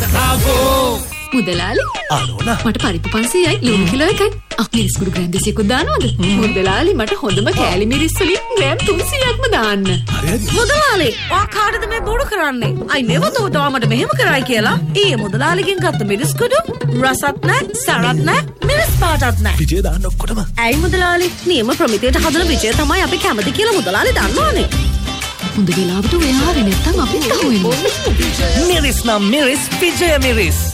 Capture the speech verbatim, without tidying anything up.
මුදලාලි අනෝනා මට පරිප්පු පන්සීයයි ලුණු කිලෝ එකයි. ආ මිරිස් කුඩු ග්‍රෑම් දෙසීයක්වත් දානවද? මුදලාලි මට හොඳම කෑලි මිරිස් වලින් ග්‍රෑම් තුන්සීයක්ම දාන්න. හරිද? මුදලාලි ඔයා කාටද මේ බොරු කරන්නේ? අයි නෙව තෝට මට මෙහෙම කරයි කියලා. ඊයේ මුදලාලිගෙන් ගත්ත මිරිස් කුඩු රසත් නැහැ, සරත් නැහැ, මිරිස් පාටත් නැහැ. විජය දාන්න ඔක්කොටම. ඇයි මුදලාලි? නියම ප්‍රමිතියට හදන විජය තමයි අපි කැමති කියලා මුදලාලි දන්නවනේ. හොඳ වෙලාවට ඔයා ආවේ නැත්තම් අපිත් අහුවෙනවා. මිරිස් නම් මිරිස් විජය මිරිස්.